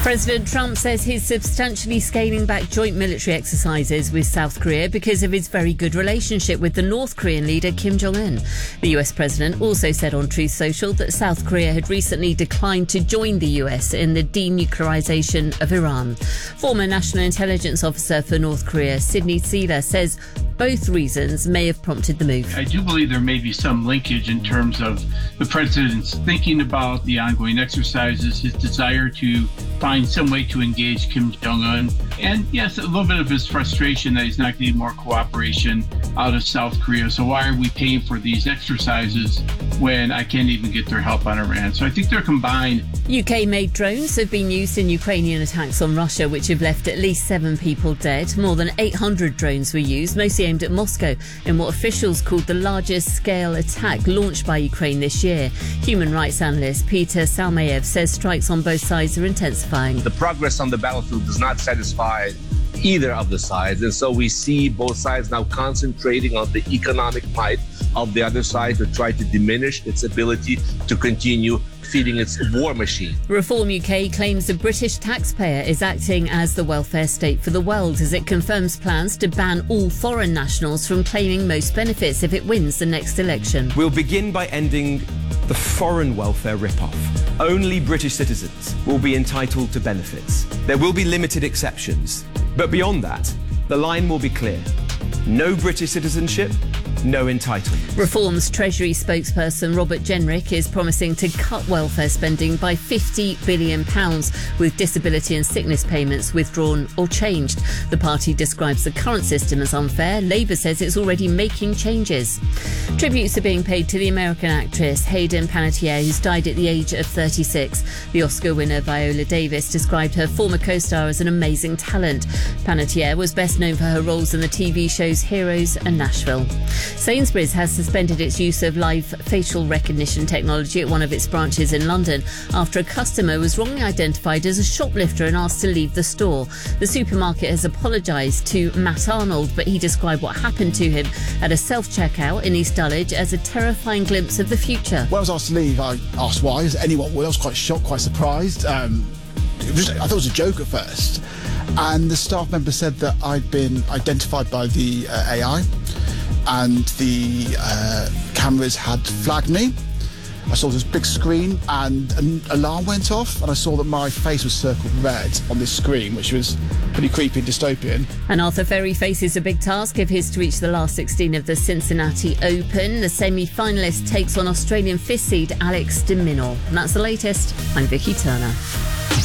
President Trump says he's substantially scaling back joint military exercises with South Korea because of his very good relationship with the North Korean leader Kim Jong-un. The US president also said on Truth Social that South Korea had recently declined to join the US in the denuclearization of Iran. Former National Intelligence Officer for North Korea, Sidney Sela, says both reasons may have prompted the move. I do believe there may be some linkage in terms of the president's thinking about the ongoing exercises, his desire to find some way to engage Kim Jong-un, and yes, a little bit of his frustration that he's not getting more cooperation out of South Korea. So why are we paying for these exercises when I can't even get their help on Iran? So I think they're combined. UK-made drones have been used in Ukrainian attacks on Russia, which have left at least 7 people dead. More than 800 drones were used, mostly aimed at Moscow, in what officials called the largest scale attack launched by Ukraine this year. Human rights analyst Peter Salmayev says strikes on both sides are intensifying. The progress on the battlefield does not satisfy either of the sides, and so we see both sides now concentrating on the economic might of the other side to try to diminish its ability to continue feeding its war machine. Reform UK claims the British taxpayer is acting as the welfare state for the world as it confirms plans to ban all foreign nationals from claiming most benefits if it wins the next election. We'll begin by ending the foreign welfare rip-off. Only British citizens will be entitled to benefits. There will be limited exceptions, but beyond that, the line will be clear. No British citizenship, no entitlement. Reform's Treasury spokesperson Robert Jenrick is promising to cut welfare spending by £50 billion, with disability and sickness payments withdrawn or changed. The party describes the current system as unfair. Labour says it's already making changes. Tributes are being paid to the American actress Hayden Panettiere, who's died at the age of 36. The Oscar winner Viola Davis described her former co-star as an amazing talent. Panettiere was best known for her roles in the TV shows Heroes and Nashville. Sainsbury's has suspended its use of live facial recognition technology at one of its branches in London after a customer was wrongly identified as a shoplifter and asked to leave the store. The supermarket has apologised to Matt Arnold, but he described what happened to him at a self-checkout in East Dulwich as a terrifying glimpse of the future. When I was asked to leave, I asked why, as anyone would. I was quite shocked, quite surprised. I thought it was a joke at first. And the staff member said that I'd been identified by the AI, and the cameras had flagged me. I saw this big screen and an alarm went off, and I saw that my face was circled red on this screen, which was pretty creepy and dystopian. And Arthur Ferry faces a big task if he's to reach the last 16 of the Cincinnati Open. The semi-finalist takes on Australian fifth seed Alex de Minaur. And that's the latest. I'm Vicky Turner.